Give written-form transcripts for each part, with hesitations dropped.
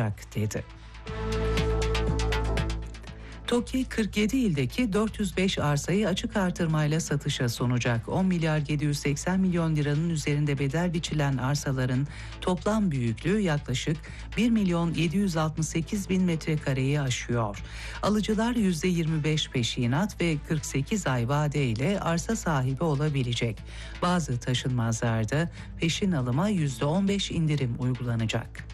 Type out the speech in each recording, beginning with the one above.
sağlanacak dedi. TOKİ 47 ildeki 405 arsayı açık artırmayla satışa sunacak. 10 milyar 780 milyon liranın üzerinde bedel biçilen arsaların toplam büyüklüğü yaklaşık 1 milyon 768 bin metrekareyi aşıyor. Alıcılar %25 peşinat ve 48 ay vadeyle arsa sahibi olabilecek. Bazı taşınmazlarda peşin alıma %15 indirim uygulanacak.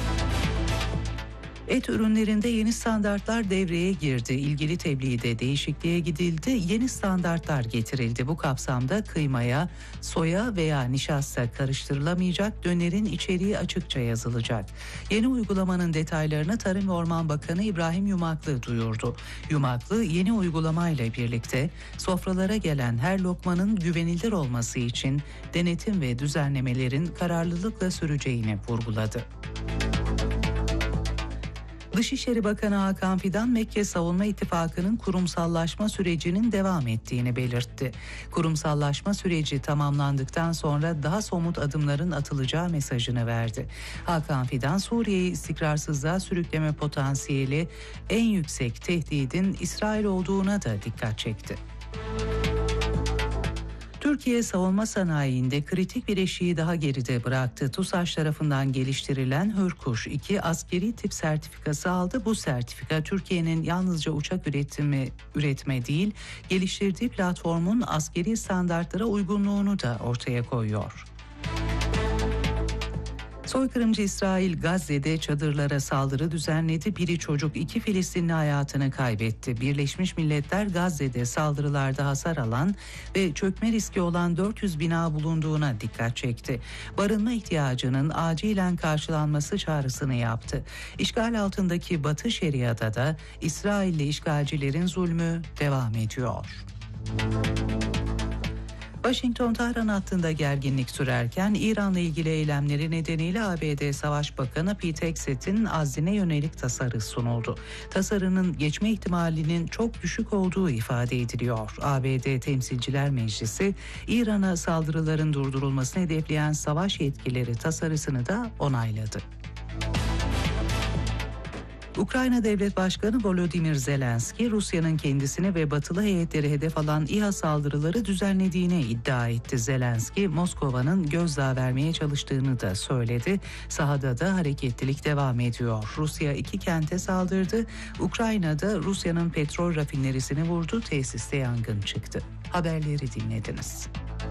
Et ürünlerinde yeni standartlar devreye girdi. İlgili tebliğde değişikliğe gidildi. Yeni standartlar getirildi. Bu kapsamda kıymaya, soya veya nişasta karıştırılamayacak, dönerin içeriği açıkça yazılacak. Yeni uygulamanın detaylarını Tarım ve Orman Bakanı İbrahim Yumaklı duyurdu. Yumaklı yeni uygulamayla birlikte sofralara gelen her lokmanın güvenilir olması için denetim ve düzenlemelerin kararlılıkla süreceğini vurguladı. Dışişleri Bakanı Hakan Fidan, Mekke Savunma İttifakı'nın kurumsallaşma sürecinin devam ettiğini belirtti. Kurumsallaşma süreci tamamlandıktan sonra daha somut adımların atılacağı mesajını verdi. Hakan Fidan, Suriye'yi istikrarsızlığa sürükleme potansiyeli en yüksek tehdidin İsrail olduğuna da dikkat çekti. Türkiye savunma sanayinde kritik bir eşiği daha geride bıraktı. TUSAŞ tarafından geliştirilen Hürkuş 2 askeri tip sertifikası aldı. Bu sertifika Türkiye'nin yalnızca uçak üretme değil, geliştirdiği platformun askeri standartlara uygunluğunu da ortaya koyuyor. Soykırımcı İsrail Gazze'de çadırlara saldırı düzenledi. Biri çocuk, 2 Filistinli hayatını kaybetti. Birleşmiş Milletler Gazze'de saldırılarda hasar alan ve çökme riski olan 400 bina bulunduğuna dikkat çekti. Barınma ihtiyacının acilen karşılanması çağrısını yaptı. İşgal altındaki Batı Şeria'da da İsrailli işgalcilerin zulmü devam ediyor. Washington-Tahran hattında gerginlik sürerken İran'la ilgili eylemleri nedeniyle ABD Savaş Bakanı Pete Hegseth'in azline yönelik tasarı sunuldu. Tasarının geçme ihtimalinin çok düşük olduğu ifade ediliyor. ABD Temsilciler Meclisi İran'a saldırıların durdurulmasını hedefleyen savaş yetkileri tasarısını da onayladı. Ukrayna Devlet Başkanı Volodymyr Zelenski, Rusya'nın kendisini ve batılı heyetleri hedef alan İHA saldırıları düzenlediğini iddia etti. Zelenski, Moskova'nın gözdağı vermeye çalıştığını da söyledi. Sahada da hareketlilik devam ediyor. Rusya 2 kente saldırdı. Ukrayna'da Rusya'nın petrol rafinerisini vurdu. Tesiste yangın çıktı. Haberleri dinlediniz.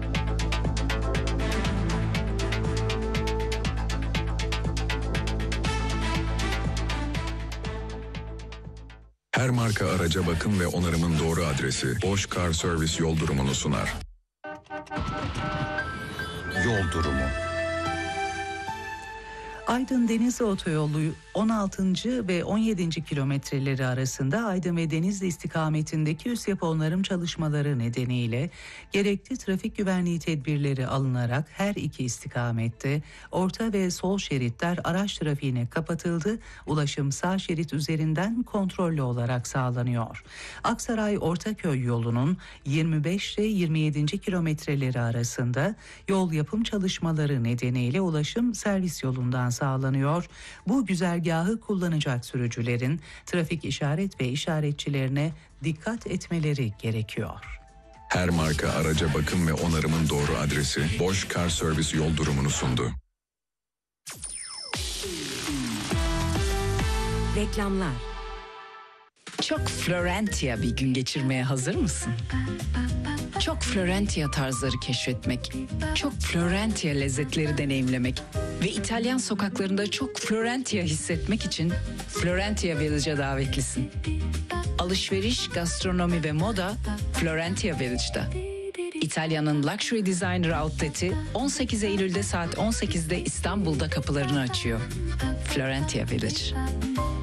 Her marka araca bakım ve onarımın doğru adresi Bosch Car Service yol durumunu sunar. Yol durumu. Aydın Denizli Otoyolu 16. ve 17. kilometreleri arasında Aydın ve Denizli istikametindeki üst yapı onarım çalışmaları nedeniyle gerekli trafik güvenliği tedbirleri alınarak her iki istikamette orta ve sol şeritler araç trafiğine kapatıldı. Ulaşım sağ şerit üzerinden kontrollü olarak sağlanıyor. Aksaray Ortaköy yolunun 25 ile 27. kilometreleri arasında yol yapım çalışmaları nedeniyle ulaşım servis yolundan sağlanıyor. Bu güzergahı kullanacak sürücülerin trafik işaret ve işaretçilerine dikkat etmeleri gerekiyor. Her marka araca bakım ve onarımın doğru adresi Bosch Car Service yol durumunu sundu. Reklamlar. Çok Florentia bir gün geçirmeye hazır mısın? Çok Florentia tarzları keşfetmek, çok Florentia lezzetleri deneyimlemek ve İtalyan sokaklarında çok Florentia hissetmek için Florentia Village'a davetlisin. Alışveriş, gastronomi ve moda Florentia Village'da. İtalya'nın Luxury Designer Outlet'i 18 Eylül'de saat 18'de İstanbul'da kapılarını açıyor. Florentia Village.